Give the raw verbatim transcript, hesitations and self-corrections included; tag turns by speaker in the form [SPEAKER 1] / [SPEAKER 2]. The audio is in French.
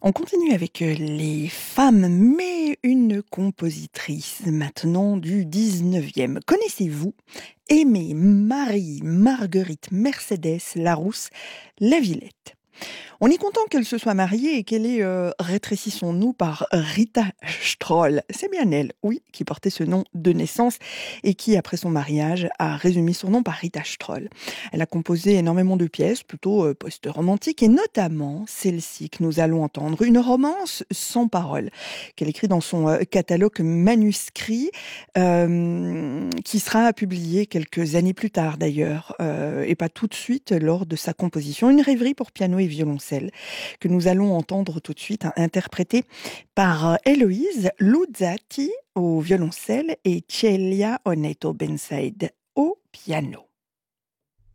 [SPEAKER 1] On continue avec euh, les femmes, mais une compositrice maintenant du dix-neuvième. Connaissez-vous Aimée Marie Marguerite Mercedes Larousse Lavillette? On est content qu'elle se soit mariée et qu'elle ait euh, rétréci son nom par Rita Stroll. C'est bien elle, oui, qui portait ce nom de naissance et qui, après son mariage, a résumé son nom par Rita Stroll. Elle a composé énormément de pièces, plutôt euh, post-romantiques, et notamment celle-ci que nous allons entendre, une romance sans parole, qu'elle écrit dans son euh, catalogue manuscrit, euh, qui sera publié quelques années plus tard d'ailleurs, euh, et pas tout de suite lors de sa composition. Une rêverie pour piano et violoncelle, que nous allons entendre tout de suite, hein, interprétée par Héloïse Luzzati au violoncelle et Celia Oneto Bensaïd au piano.